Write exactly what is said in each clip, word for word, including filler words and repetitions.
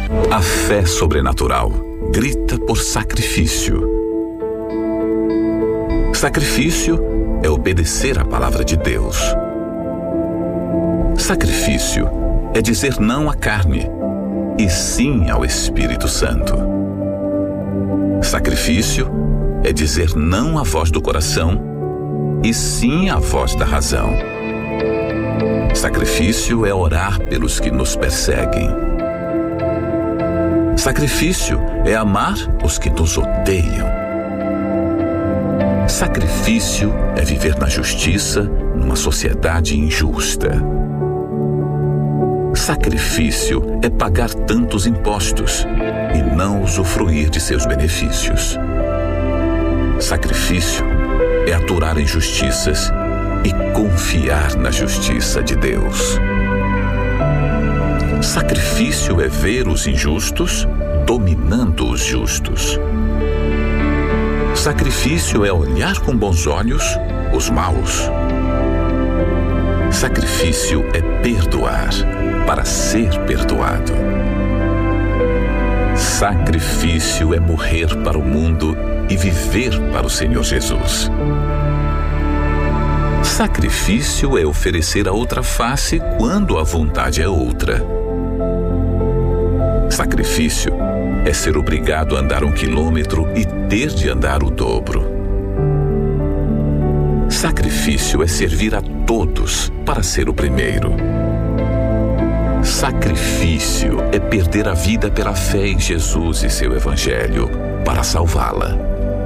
A fé sobrenatural grita por sacrifício. Sacrifício é obedecer à palavra de Deus. Sacrifício é dizer não à carne e sim ao Espírito Santo. Sacrifício é dizer não à voz do coração e sim à voz da razão. Sacrifício é orar pelos que nos perseguem. Sacrifício é amar os que nos odeiam. Sacrifício é viver na justiça numa sociedade injusta. Sacrifício é pagar tantos impostos e não usufruir de seus benefícios. Sacrifício é aturar injustiças e confiar na justiça de Deus. Sacrifício é ver os injustos dominando os justos. Sacrifício é olhar com bons olhos os maus. Sacrifício é perdoar para ser perdoado. Sacrifício é morrer para o mundo e viver para o Senhor Jesus. Sacrifício é oferecer a outra face quando a vontade é outra. Sacrifício é ser obrigado a andar um quilômetro e ter de andar o dobro. Sacrifício é servir a todos para ser o primeiro. Sacrifício é perder a vida pela fé em Jesus e seu Evangelho para salvá-la.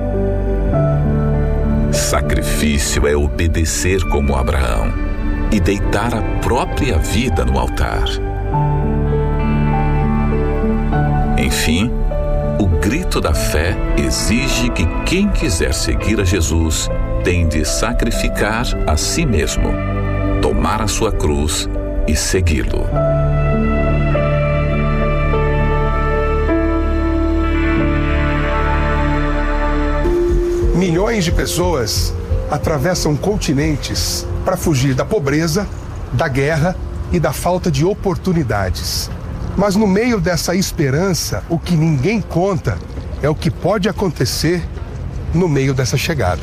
Sacrifício é obedecer como Abraão e deitar a própria vida no altar. Enfim, o grito da fé exige que quem quiser seguir a Jesus tem de sacrificar a si mesmo, tomar a sua cruz e segui-lo. Milhões de pessoas atravessam continentes para fugir da pobreza, da guerra e da falta de oportunidades. Mas no meio dessa esperança, o que ninguém conta é o que pode acontecer no meio dessa chegada.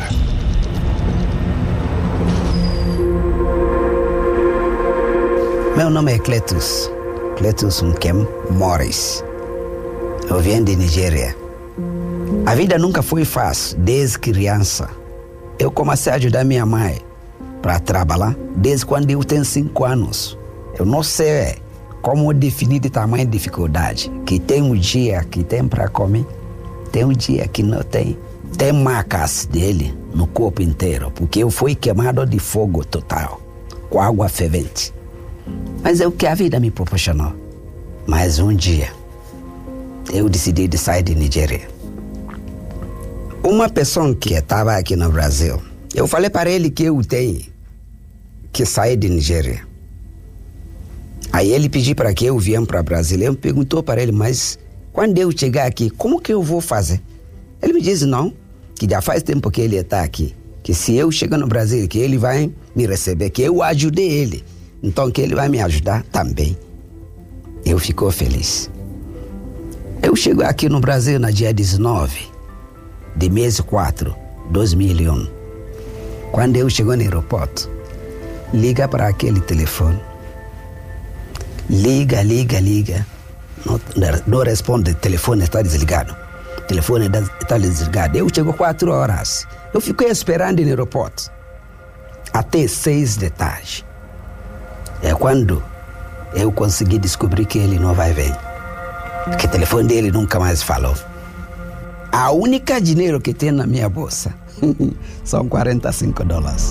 Meu nome é Cletus, Cletus Nkem Morris. Eu venho de Nigéria. A vida nunca foi fácil, desde criança. Eu comecei a ajudar minha mãe para trabalhar desde quando eu tenho cinco anos. Eu não sei como definir de tamanho de dificuldade. Que tem um dia que tem para comer, tem um dia que não tem. Tem marcas dele no corpo inteiro, porque eu fui queimado de fogo total, com água fervente. Mas é o que a vida me proporcionou. Mas um dia, eu decidi de sair de Nigéria. Uma pessoa que estava aqui no Brasil, eu falei para ele que eu tenho que sair de Nigéria. Aí ele pediu para que eu viesse para o Brasil. Eu perguntou para ele, mas quando eu chegar aqui, como que eu vou fazer? Ele me disse não, que já faz tempo que ele está aqui, que se eu chegar no Brasil, que ele vai me receber, que eu ajudei ele, então que ele vai me ajudar também. Eu fico feliz. Eu chego aqui no Brasil no dia dezenove de mês quatro, dois mil e um. Quando eu chego no aeroporto, liga para aquele telefone. Liga, liga, liga. Não, não responde, o telefone está desligado. O telefone está desligado. Eu chego quatro horas. Eu fiquei esperando no aeroporto até seis da tarde. É quando eu consegui descobrir que ele não vai vir. Que o telefone dele nunca mais falou. A única dinheiro que tem na minha bolsa são quarenta e cinco dólares.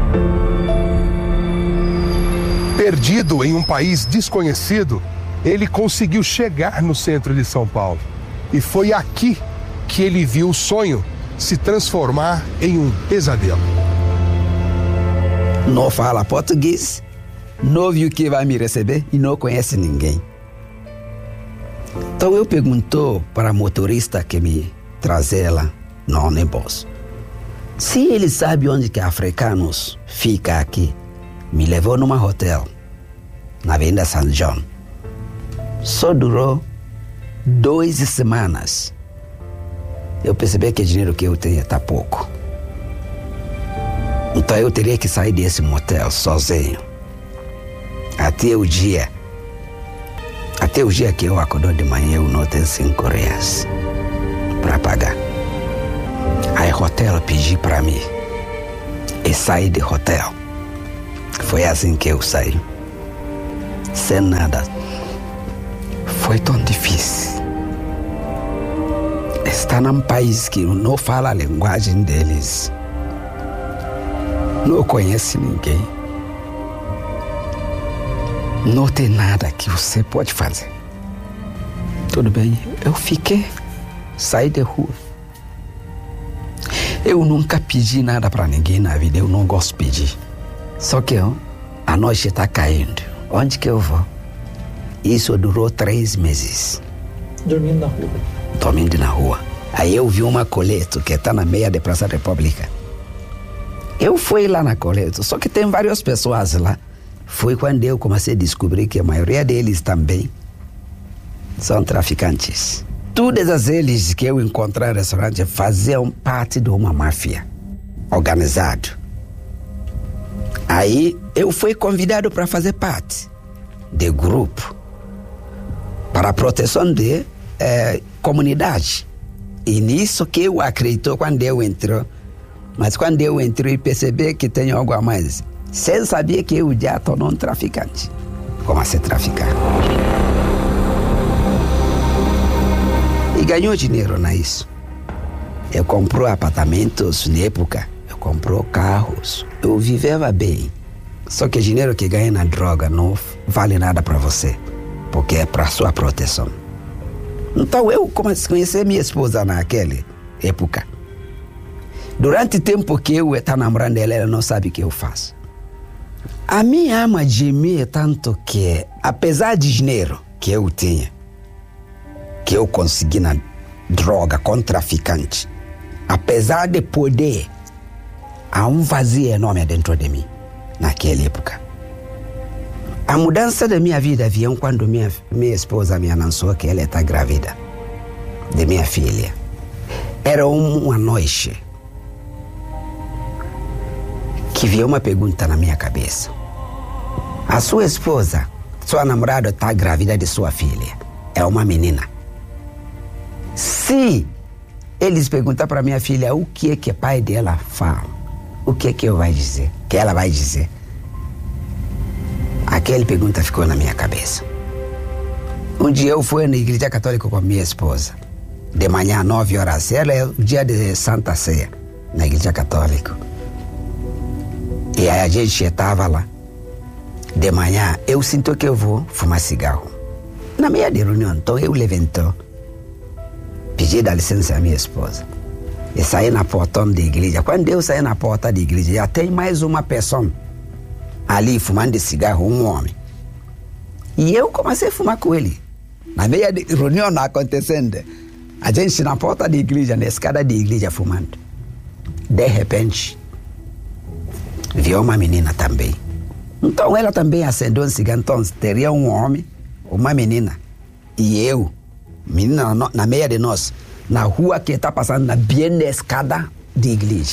Perdido em um país desconhecido, ele conseguiu chegar no centro de São Paulo. E foi aqui que ele viu o sonho se transformar em um pesadelo. Não fala português, não viu que vai me receber e não conhece ninguém. Então eu perguntou para a motorista que me trazer lá no ônibus se ele sabe onde que africanos ficam aqui. Me levou numa hotel na Avenida São João. Só durou Duas semanas. Eu percebi que o dinheiro que eu tenho está pouco. Então eu teria que sair desse motel sozinho. Até o dia. Até o dia que eu acordou de manhã, eu não tenho cinco reais para pagar. Aí o hotel pediu para mim. E saí do hotel. Foi assim que eu saí. Sem nada. Foi tão difícil. Estar num país que não fala a linguagem deles. Não conhece ninguém. Não tem nada que você pode fazer. Tudo bem, eu fiquei. Saí da rua. Eu nunca pedi nada para ninguém na vida. Eu não gosto de pedir. Só que ó, a noite está caindo. Onde que eu vou? Isso durou três meses. Dormindo na rua. Dormindo na rua. Aí eu vi uma coleta que está na meia de Praça República. Eu fui lá na coleta, só que tem várias pessoas lá. Foi quando eu comecei a descobrir que a maioria deles também são traficantes. Todas eles que eu encontrei no restaurante faziam parte de uma máfia organizada. Aí eu fui convidado para fazer parte do grupo para a proteção de eh, comunidade. E nisso que eu acredito quando eu entrei. Mas quando eu entrei e percebi que tem algo a mais, sem saber que eu já estou um traficante. Como a ser traficar? E ganhou dinheiro nisso. Eu comprei apartamentos na época. Eu comprei carros. Eu vivia bem. Só que o dinheiro que ganha na droga não vale nada para você. Porque é para sua proteção. Então eu comecei a conhecer minha esposa naquela época. Durante o tempo que eu estava namorando ela, ela não sabe o que eu faço. A minha ama gemia tanto que, apesar de dinheiro que eu tinha, que eu consegui na droga com traficante, apesar de poder, há um vazio enorme dentro de mim, naquela época. A mudança da minha vida veio quando minha, minha esposa me anunciou que ela está grávida de minha filha. Era uma noite que veio uma pergunta na minha cabeça. A sua esposa, sua namorada está grávida de sua filha. É uma menina. Se eles perguntar para minha filha o que é que o pai dela fala, o que é que eu vai dizer? Que ela vai dizer? Aquela pergunta ficou na minha cabeça. Um dia eu fui na igreja católica com minha esposa. De manhã, nove horas. Era é o dia de Santa Ceia, na igreja católica. E aí a gente estava lá. De manhã, eu sinto que eu vou fumar cigarro. Na meia de reunião, então eu levantou. Pedi da licença à minha esposa. E saí na portão da igreja. Quando eu saí na porta da igreja, já tem mais uma pessoa ali fumando cigarro, um homem. E eu comecei a fumar com ele. Na meia de reunião acontecendo. A gente na porta da igreja, na escada da igreja, fumando. De repente, viu uma menina também. Então ela também acendeu um cigarro. Então teria um homem, uma menina. E eu, menina na, na meia de nós, na rua que está passando na bem da escada da igreja.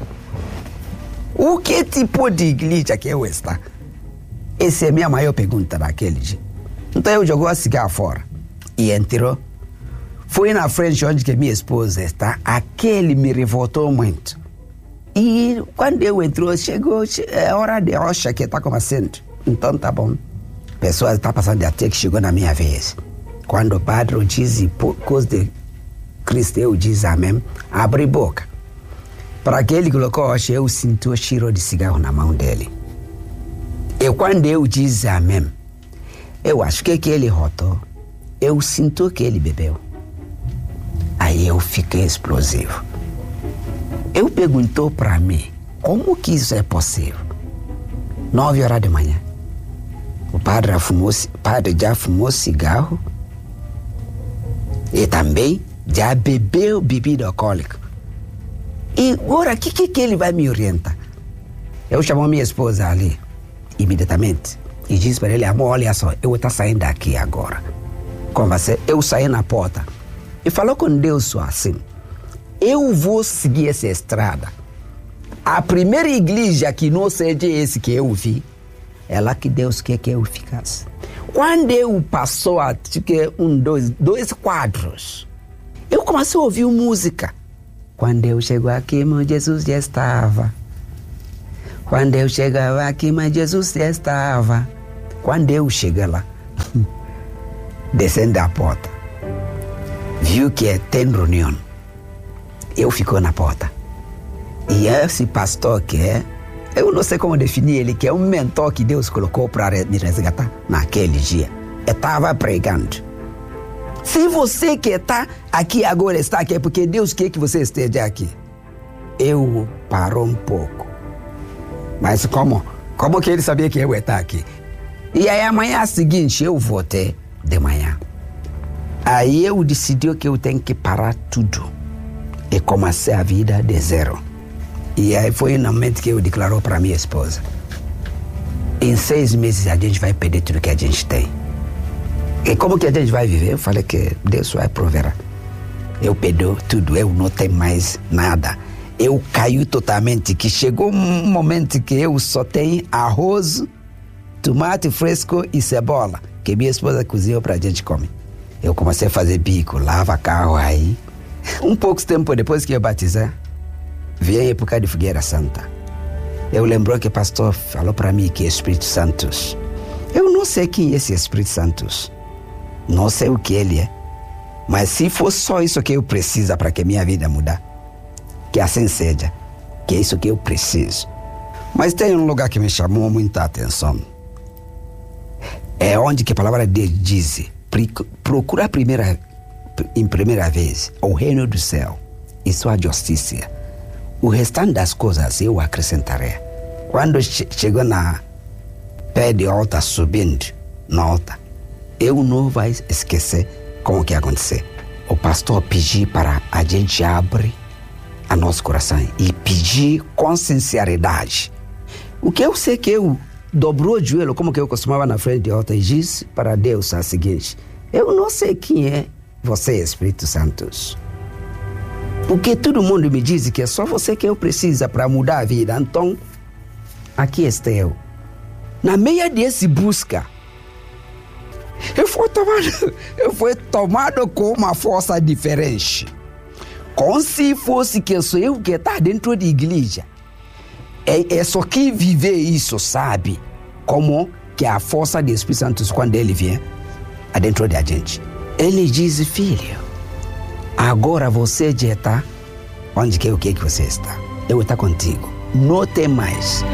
O que tipo de igreja que eu está? Essa é a minha maior pergunta naquele dia. Então eu joguei a cigarro fora e entrou. Fui na frente onde que minha esposa está. Aquele me revoltou muito. E quando eu entrou, chegou a hora de rocha que está começando. Então tá bom. A pessoa está passando até que chegou na minha vez. Quando o padre diz, por causa de Cristo, eu diz amém, abre boca. Para aquele que colocou rocha, eu sinto o cheiro de cigarro na mão dele. E quando eu disse amém, eu acho que, que ele rotou. Eu sinto que ele bebeu. Aí eu fiquei explosivo. Eu perguntou para mim, como que isso é possível? Nove horas da manhã. O padre, fumou, o padre já fumou cigarro e também já bebeu bebida alcoólica. E agora, o que, que, que ele vai me orientar? Eu chamo minha esposa ali, imediatamente, e disse para ele, amor, olha só, eu estou saindo daqui agora. com você. Eu saí na porta e falou com Deus só assim: eu vou seguir essa estrada. A primeira igreja que não seja esse que eu vi, é lá que Deus quer que eu ficasse. Quando eu passou a um, dois, dois quadros, eu comecei a ouvir música. Quando eu chego aqui, meu Jesus já estava. Quando eu chegava aqui, meu Jesus já estava. Quando eu cheguei lá, descendo da porta, viu que tem reunião. Eu fico na porta. E esse pastor que é, eu não sei como definir ele, que é um mentor que Deus colocou para me resgatar naquele dia. Eu estava pregando. Se você que está aqui agora está aqui, é porque Deus quer que você esteja aqui. Eu parou um pouco. Mas como? Como que ele sabia que eu ia estar aqui? E aí amanhã seguinte eu voltei de manhã. Aí eu decidi que eu tenho que parar tudo e comecei a vida de zero. E aí foi no momento que eu declarou para minha esposa: em seis meses a gente vai perder tudo que a gente tem. E como que a gente vai viver? Eu falei que Deus vai prover. Eu perdi tudo, eu não tenho mais nada. Eu caí totalmente, que chegou um momento que eu só tenho arroz, tomate fresco e cebola, que minha esposa cozinhou pra gente comer. Eu comecei a fazer bico, lava carro aí. Um pouco tempo depois que eu batizei, veio a época de Fogueira Santa. Eu lembro que o pastor falou para mim que é Espírito Santo. Eu não sei quem é esse Espírito Santo. Não sei o que ele é. Mas se for só isso que eu preciso para que minha vida mude, que assim seja. Que é isso que eu preciso. Mas tem um lugar que me chamou muita atenção. É onde que a palavra de Deus diz: procura primeira, em primeira vez o reino do céu e sua justiça. O restante das coisas eu acrescentarei. Quando che chegou na pé de alta, subindo na alta, eu não vou esquecer como que aconteceu. O pastor pediu para a gente abrir a nosso coração e pedir com sinceridade. O que eu sei que eu dobrou o joelho, como que eu costumava na frente de alta, e disse para Deus o seguinte: eu não sei quem é você, Espírito Santo. Porque todo mundo me diz que é só você que eu preciso para mudar a vida. Então, aqui estou eu. Na meia desse busca, eu fui tomado, eu fui tomado com uma força diferente. Como se fosse que sou eu que está dentro da igreja. É, é só que viver isso, sabe? Como que a força do Espírito Santo, quando ele vem adentro da gente, ele diz: filho, agora você já está onde que eu quero que você está. Eu estou contigo. Não tem mais.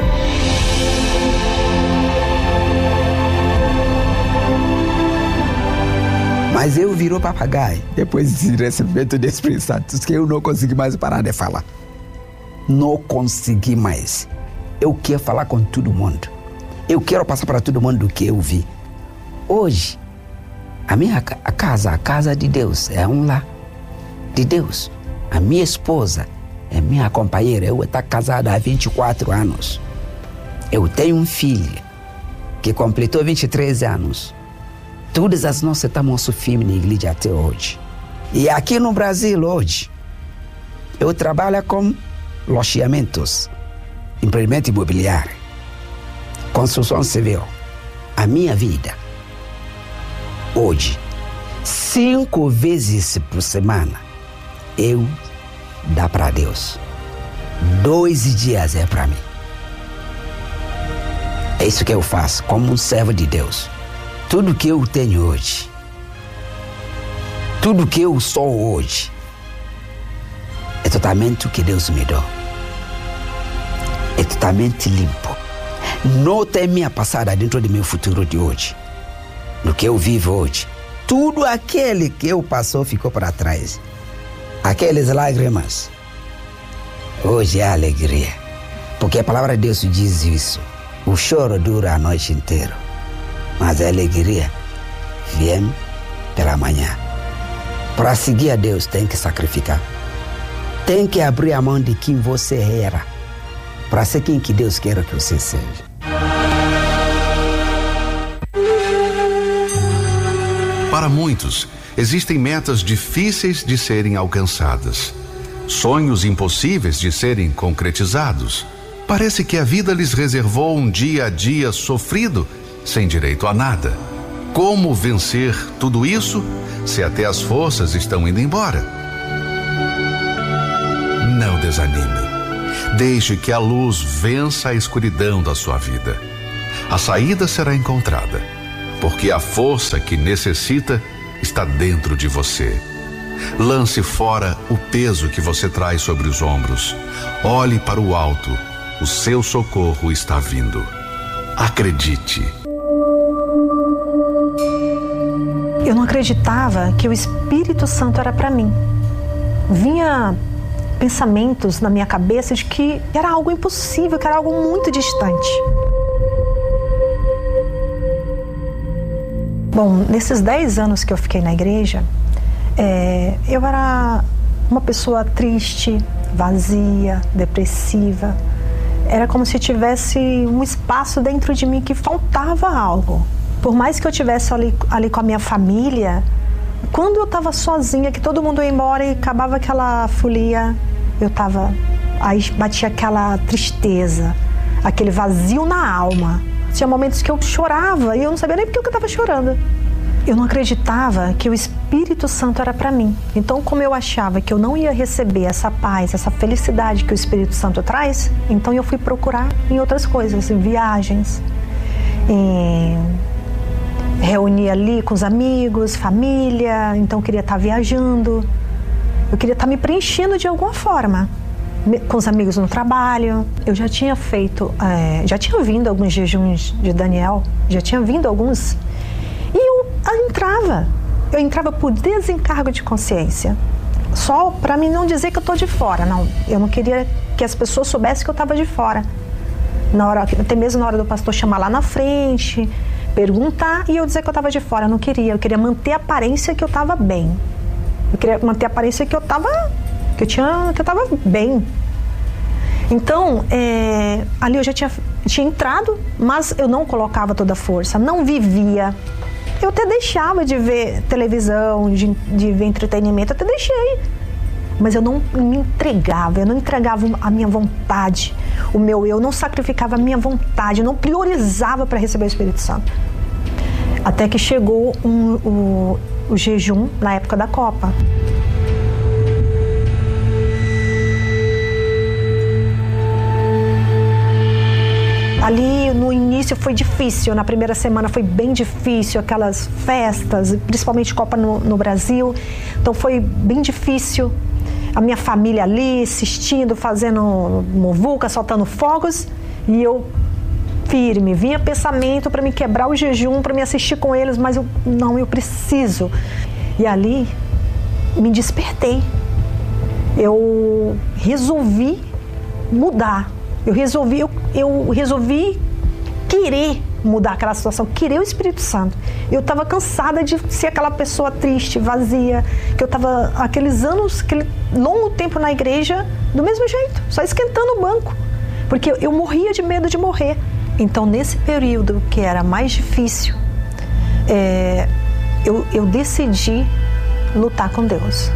Mas eu virou papagaio depois desse recebimento do Espírito Santo, que eu não consegui mais parar de falar. Não consegui mais. Eu quero falar com todo mundo. Eu quero passar para todo mundo o que eu vi. Hoje, a minha a casa, a casa de Deus, é um lar de Deus. A minha esposa é minha companheira. Eu estou casada há vinte e quatro anos. Eu tenho um filho que completou vinte e três anos. Todas as nossas estamos firmes na igreja até hoje. E aqui no Brasil hoje, eu trabalho com loteamentos, empreendimento imobiliário, construção civil. A minha vida, hoje, cinco vezes por semana, eu dá para Deus. Dois dias é para mim. É isso que eu faço como um servo de Deus. Tudo que eu tenho hoje, tudo que eu sou hoje, é totalmente o que Deus me deu. É totalmente limpo. Não tem minha passada dentro do meu futuro de hoje. No que eu vivo hoje. Tudo aquele que eu passou ficou para trás. Aquelas lágrimas, hoje é alegria. Porque a palavra de Deus diz isso. O choro dura a noite inteira, mas a alegria vem pela manhã. Para seguir a Deus tem que sacrificar. Tem que abrir a mão de quem você era, para ser quem que Deus quer que você seja. Para muitos, existem metas difíceis de serem alcançadas, sonhos impossíveis de serem concretizados. Parece que a vida lhes reservou um dia a dia sofrido, sem direito a nada. Como vencer tudo isso se até as forças estão indo embora? Não desanime. Deixe que a luz vença a escuridão da sua vida. A saída será encontrada, porque a força que necessita está dentro de você. Lance fora o peso que você traz sobre os ombros. Olhe para o alto. O seu socorro está vindo. Acredite. Eu não acreditava que o Espírito Santo era para mim. Vinha pensamentos na minha cabeça de que era algo impossível, que era algo muito distante. Bom, nesses dez anos que eu fiquei na igreja, é, eu era uma pessoa triste, vazia, depressiva. Era como se tivesse um espaço dentro de mim que faltava algo. Por mais que eu estivesse ali, ali com a minha família, quando eu estava sozinha, que todo mundo ia embora e acabava aquela folia, eu estava... Aí batia aquela tristeza, aquele vazio na alma. Tinha momentos que eu chorava e eu não sabia nem porque eu estava chorando. Eu não acreditava que o Espírito Santo era para mim. Então, como eu achava que eu não ia receber essa paz, essa felicidade que o Espírito Santo traz, então eu fui procurar em outras coisas, em viagens, em reunir ali com os amigos, família. Então eu queria estar viajando, eu queria estar me preenchendo de alguma forma, com os amigos no trabalho. Eu já tinha feito, é, já tinha vindo alguns jejuns de Daniel, já tinha vindo alguns, e eu entrava, eu entrava por desencargo de consciência, só para mim não dizer que eu estou de fora, não, eu não queria que as pessoas soubessem que eu estava de fora, na hora, até mesmo na hora do pastor chamar lá na frente, perguntar e eu dizer que eu estava de fora, eu não queria, eu queria manter a aparência que eu estava bem, eu queria manter a aparência que eu estava, que eu tinha, que eu estava bem. Então, é, ali eu já tinha, tinha entrado, mas eu não colocava toda a força, não vivia. Eu até deixava de ver televisão, de, de ver entretenimento, até deixei. Mas eu não me entregava, eu não entregava a minha vontade, o meu eu, não sacrificava a minha vontade, eu não priorizava para receber o Espírito Santo. Até que chegou um, o, o jejum na época da Copa. Ali no início foi difícil, na primeira semana foi bem difícil, aquelas festas, principalmente Copa no, no Brasil, então foi bem difícil. A minha família ali assistindo, fazendo muvuca, soltando fogos, e eu firme, vinha pensamento para me quebrar o jejum, para me assistir com eles, mas eu não, eu preciso. E ali me despertei, eu resolvi mudar. Eu resolvi, eu, eu resolvi querer mudar aquela situação, querer o Espírito Santo. Eu estava cansada de ser aquela pessoa triste, vazia, que eu estava aqueles anos, aquele longo tempo na igreja, do mesmo jeito, só esquentando o banco, porque eu, eu morria de medo de morrer. Então, nesse período que era mais difícil, é, eu, eu decidi lutar com Deus.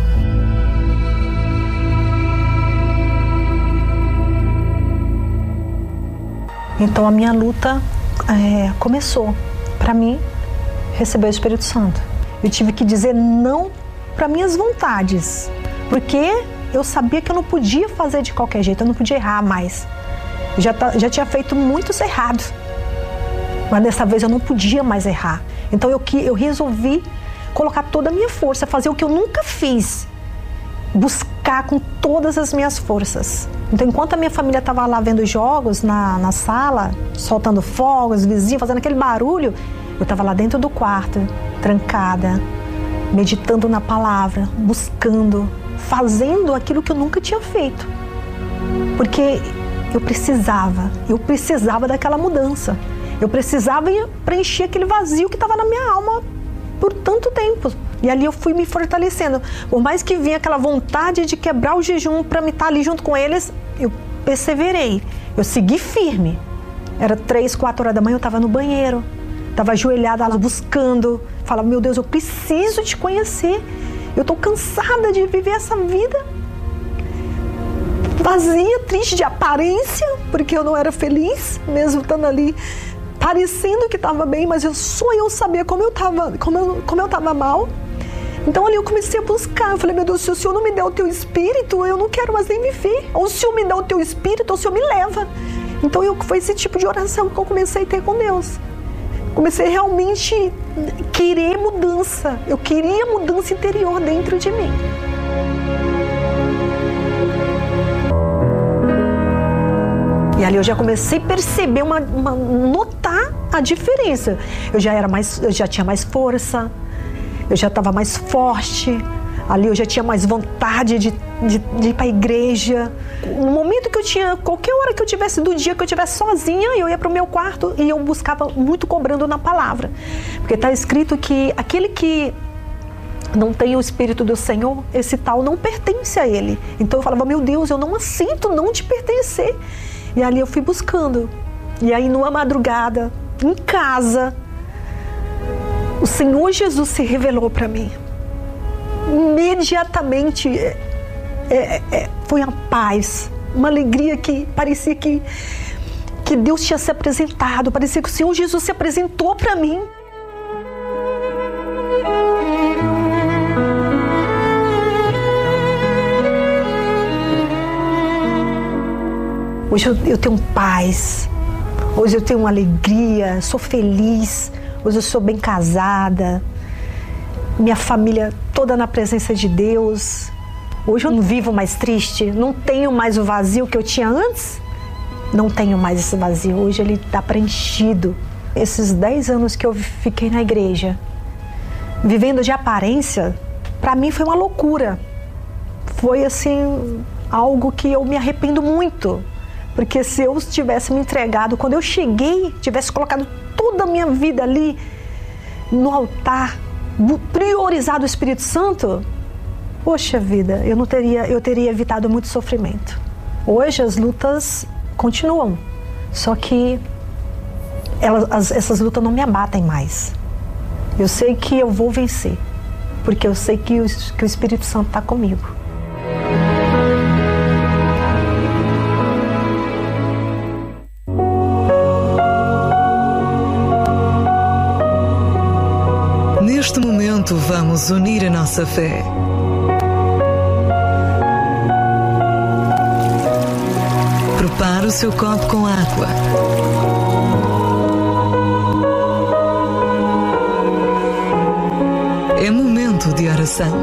Então a minha luta é, começou para mim receber o Espírito Santo. Eu tive que dizer não para minhas vontades, porque eu sabia que eu não podia fazer de qualquer jeito, eu não podia errar mais. Eu já, já tinha feito muitos errados, mas dessa vez eu não podia mais errar. Então eu, eu resolvi colocar toda a minha força, fazer o que eu nunca fiz, buscar com todas as minhas forças. Então, enquanto a minha família estava lá vendo jogos na, na sala, soltando fogos, vizinhos, fazendo aquele barulho, eu estava lá dentro do quarto, trancada, meditando na palavra, buscando, fazendo aquilo que eu nunca tinha feito. Porque eu precisava, eu precisava daquela mudança. Eu precisava preencher aquele vazio que estava na minha alma por tanto tempo. E ali eu fui me fortalecendo. Por mais que vinha aquela vontade de quebrar o jejum para me estar ali junto com eles, eu perseverei. Eu segui firme. Era três, quatro horas da manhã, eu estava no banheiro. Estava ajoelhada lá buscando. falava, meu Deus, eu preciso te conhecer. Eu estou cansada de viver essa vida vazia, triste de aparência, porque eu não era feliz, mesmo estando ali parecendo que estava bem, mas eu, só eu sabia como eu estava como eu, como eu estava mal. Então ali eu comecei a buscar, eu falei, meu Deus, se o Senhor não me der o teu espírito, eu não quero mais nem viver. Ou se o Senhor me dá o teu espírito, ou o Senhor me leva. Então eu, foi esse tipo de oração que eu comecei a ter com Deus. Comecei a realmente querer mudança. Eu queria mudança interior dentro de mim. E ali eu já comecei a perceber, uma, uma, notar a diferença. Eu já era mais, eu já tinha mais força. Eu já estava mais forte, ali eu já tinha mais vontade de, de, de ir para a igreja. No momento que eu tinha, qualquer hora que eu tivesse do dia que eu estivesse sozinha, eu ia para o meu quarto e eu buscava muito cobrando na palavra. Porque está escrito que aquele que não tem o Espírito do Senhor, esse tal não pertence a ele. Então eu falava, meu Deus, eu não aceito não te pertencer. E ali eu fui buscando. E aí numa madrugada, em casa, o Senhor Jesus se revelou para mim. Imediatamente é, é, é, foi a paz, uma alegria que parecia que, que Deus tinha se apresentado, parecia que o Senhor Jesus se apresentou para mim. Hoje eu, eu tenho paz, hoje eu tenho uma alegria, sou feliz. Hoje eu sou bem casada, minha família toda na presença de Deus. Hoje eu não vivo mais triste, não tenho mais o vazio que eu tinha antes. Não tenho mais esse vazio, hoje ele está preenchido. Esses dez anos que eu fiquei na igreja, vivendo de aparência, para mim foi uma loucura. Foi assim, algo que eu me arrependo muito. Porque se eu tivesse me entregado, quando eu cheguei, tivesse colocado toda a minha vida ali no altar, priorizado o Espírito Santo, poxa vida, eu não teria, eu teria evitado muito sofrimento. Hoje as lutas continuam, só que elas, as, essas lutas não me abatem mais. Eu sei que eu vou vencer, porque eu sei que o, que o Espírito Santo está comigo. Neste momento vamos unir a nossa fé. Prepare o seu copo com água. É momento de oração.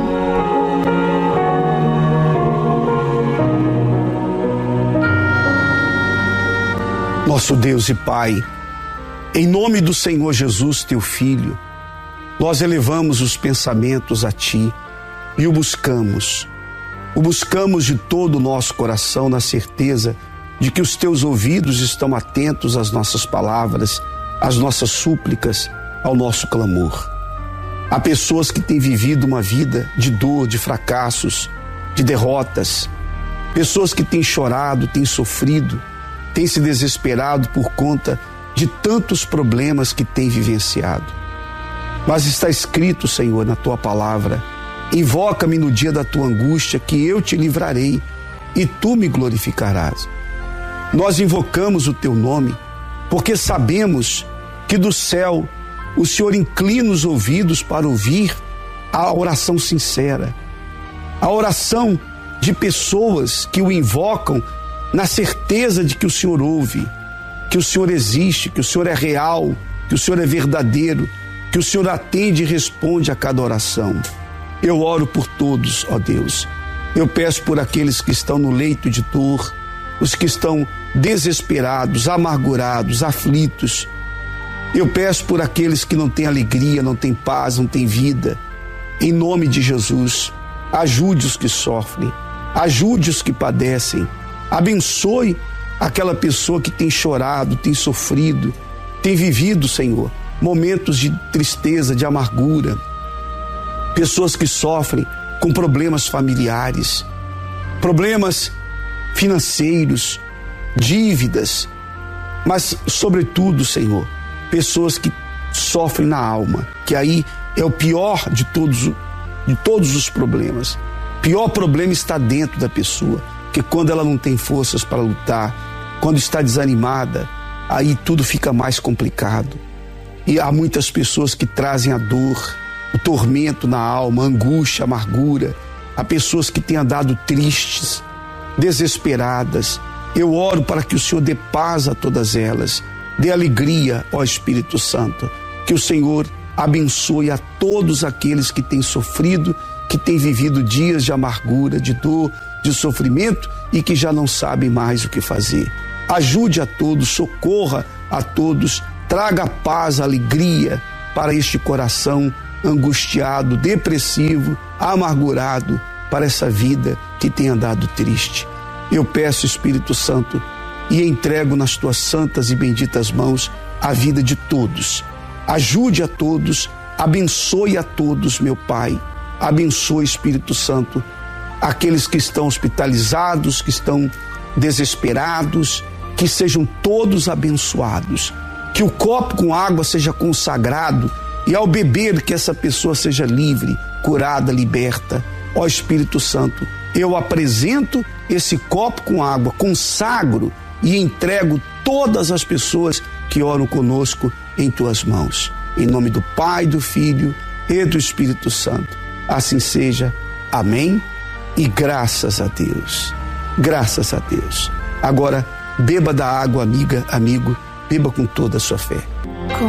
Nosso Deus e Pai, em nome do Senhor Jesus, teu Filho, nós elevamos os pensamentos a Ti e o buscamos. O buscamos de todo o nosso coração, na certeza de que os Teus ouvidos estão atentos às nossas palavras, às nossas súplicas, ao nosso clamor. Há pessoas que têm vivido uma vida de dor, de fracassos, de derrotas. Pessoas que têm chorado, têm sofrido, têm se desesperado por conta de tantos problemas que têm vivenciado. Mas está escrito, Senhor, na Tua palavra, invoca-me no dia da Tua angústia, que eu te livrarei e Tu me glorificarás. Nós invocamos o Teu nome, porque sabemos que do céu o Senhor inclina os ouvidos para ouvir a oração sincera, a oração de pessoas que o invocam na certeza de que o Senhor ouve, que o Senhor existe, que o Senhor é real, que o Senhor é verdadeiro, que o Senhor atende e responde a cada oração. Eu oro por todos, ó Deus. Eu peço por aqueles que estão no leito de dor, os que estão desesperados, amargurados, aflitos. Eu peço por aqueles que não têm alegria, não têm paz, não têm vida. Em nome de Jesus, ajude os que sofrem, ajude os que padecem, abençoe aquela pessoa que tem chorado, tem sofrido, tem vivido, Senhor, momentos de tristeza, de amargura, pessoas que sofrem com problemas familiares, problemas financeiros, dívidas, mas, sobretudo, Senhor, pessoas que sofrem na alma, que aí é o pior de todos, de todos os problemas. O pior problema está dentro da pessoa, que quando ela não tem forças para lutar, quando está desanimada, aí tudo fica mais complicado. E há muitas pessoas que trazem a dor, o tormento na alma, a angústia, a amargura. Há pessoas que têm andado tristes, desesperadas. Eu oro para que o Senhor dê paz a todas elas, dê alegria, ó Espírito Santo. Que o Senhor abençoe a todos aqueles que têm sofrido, que têm vivido dias de amargura, de dor, de sofrimento e que já não sabem mais o que fazer. Ajude a todos, socorra a todos, traga paz, alegria para este coração angustiado, depressivo, amargurado, para essa vida que tem andado triste. Eu peço, Espírito Santo, e entrego nas tuas santas e benditas mãos a vida de todos. Ajude a todos, abençoe a todos, meu Pai. Abençoe, Espírito Santo, aqueles que estão hospitalizados, que estão desesperados, que sejam todos abençoados. Que o copo com água seja consagrado e ao beber que essa pessoa seja livre, curada, liberta. Ó Espírito Santo, eu apresento esse copo com água, consagro e entrego todas as pessoas que oram conosco em tuas mãos. Em nome do Pai, do Filho e do Espírito Santo. Assim seja. Amém. E graças a Deus. Graças a Deus. Agora, beba da água, amiga, amigo. Beba com toda a sua fé.